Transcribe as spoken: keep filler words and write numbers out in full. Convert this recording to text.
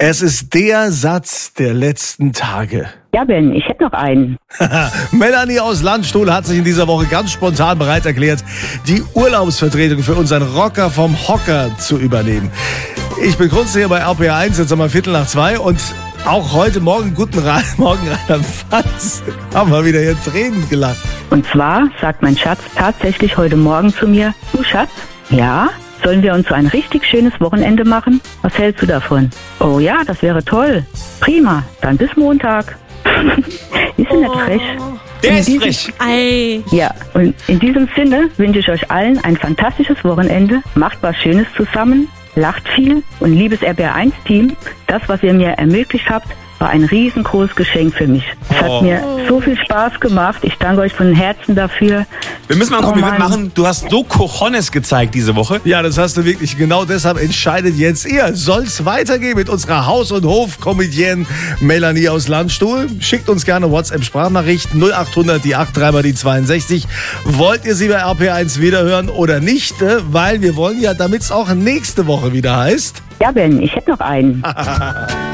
Es ist der Satz der letzten Tage. Ja, Ben, ich hätte noch einen. Melanie aus Landstuhl hat sich in dieser Woche ganz spontan bereit erklärt, die Urlaubsvertretung für unseren Rocker vom Hocker zu übernehmen. Ich begrüße hier bei R P R eins, jetzt haben wir Viertel nach zwei und auch heute Morgen, guten Ra- Morgen, Rainer Fatz, haben wir wieder hier Tränen gelacht. Und zwar sagt mein Schatz tatsächlich heute Morgen zu mir, du Schatz, ja, sollen wir uns so ein richtig schönes Wochenende machen? Was hältst du davon? Oh ja, das wäre toll. Prima, dann bis Montag. Ist ja nicht frech. Der In ist diesem- frech. Ei. Ja, und in diesem Sinne wünsche ich euch allen ein fantastisches Wochenende. Macht was Schönes zusammen, lacht viel und liebes R B R eins Team, das, was ihr mir ermöglicht habt, war ein riesengroßes Geschenk für mich. Es Oh. hat mir so viel Spaß gemacht. Ich danke euch von Herzen dafür. Wir müssen mal ein Oh Kompliment Mann. machen. Du hast so Cojones gezeigt diese Woche. Ja, das hast du wirklich. Genau deshalb entscheidet jetzt ihr. Soll's weitergehen mit unserer Haus- und Hof-Comedienne Melanie aus Landstuhl? Schickt uns gerne WhatsApp-Sprachnachricht null acht hundert, die acht drei mal die zweiundsechzig. Wollt ihr sie bei R P eins wiederhören oder nicht? Äh, Weil wir wollen ja, damit es auch nächste Woche wieder heißt. Ja, Ben, ich hätte noch einen.